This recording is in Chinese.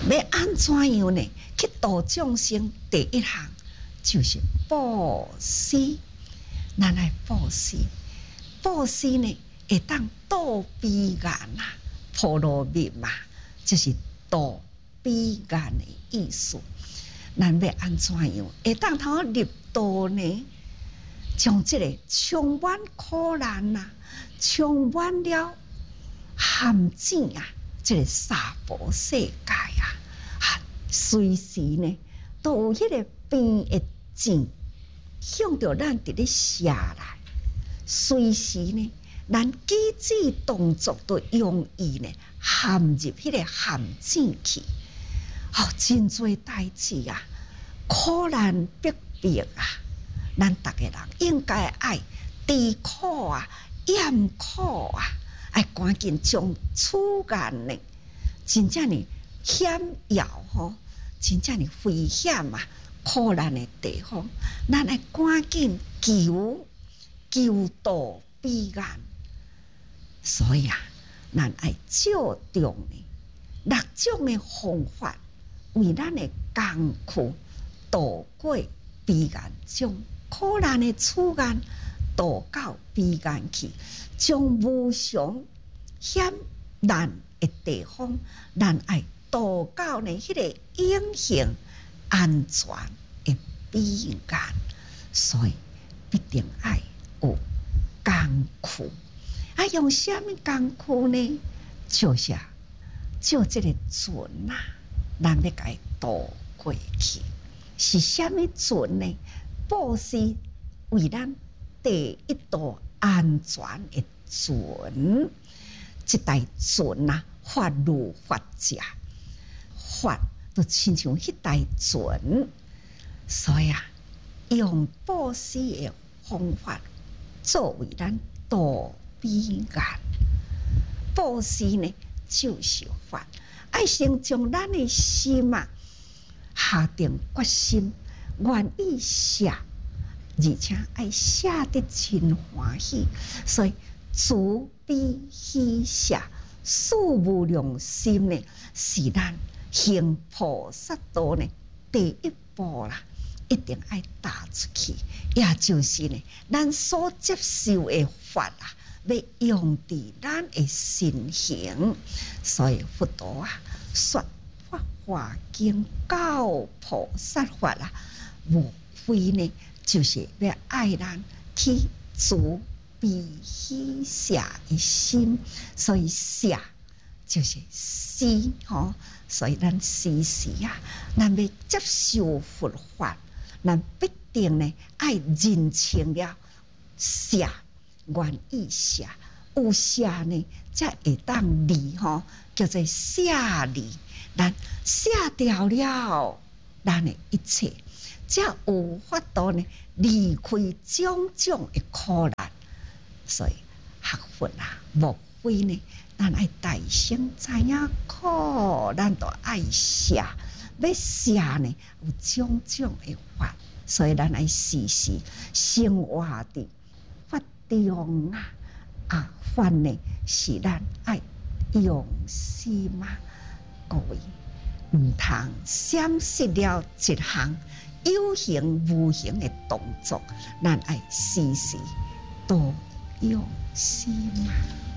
要安怎样呢？去度众生，第一项就是布施。咱来布施，布施呢会当度悲愿啊，波罗蜜嘛，就是度悲愿的意思。咱要安怎样会当通入道呢？将这个充满苦难啊，充满了陷阱啊，这个娑婆世界啊，随时呢都有迄个变的境向着咱伫咧下来，随时呢，咱举止动作都容易呢陷入迄个陷阱去。真多代志啊，苦难逼迫啊，咱逐个人应该爱知苦啊、厌苦啊，爱赶紧将处眼呢，真正呢险要吼，真正呢危险啊！苦难的地方，咱爱赶紧求度悲愿。所以啊，咱爱照中呢6种的方法，为咱的艰苦度过悲愿，将苦难的处眼渡到悲愿去，将无常险难的地方，咱爱渡到呢迄个永恒安全的悲愿。所以必定爱有艰苦。用什么艰苦呢？就是照这个船啊，咱要甲伊渡过去。是什么船呢？布施为咱第一道安全的船。这台船啊，法如法者，法就亲像迄台船。所以用布施的方法作为咱渡悲愿。布施呢，就是法，爱先将咱的心下定决心，愿意写，而且爱写得真欢喜。所以慈悲喜舍四无量心呢，是咱行菩萨道呢第一步啦。一定爱踏出去，也就是呢，咱所接受的法要用伫咱的身行。所以佛陀说法华经教菩萨法无非呢，就是要爱咱去慈悲喜舍的心。所以舍就是施所以咱时时咱要接受佛法，咱必定呢爱认清了舍，愿意舍，有舍呢才会当离叫做舍离。咱舍掉了咱的一切，才有法度呢离开种种的苦难。所以学佛无非呢，咱爱大声知影苦，咱都爱舍。要舍呢有种种的法，所以咱爱时时生活伫法中法呢是咱爱用心各位唔通闪失了一项有形无形的动作，咱爱时时都用心